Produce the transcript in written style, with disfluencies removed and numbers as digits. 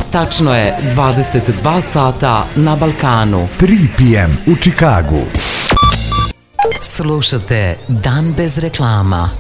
Tačno je 22 sata na Balkanu. 3 p.m. u Čikagu. Slušate Dan bez reklama.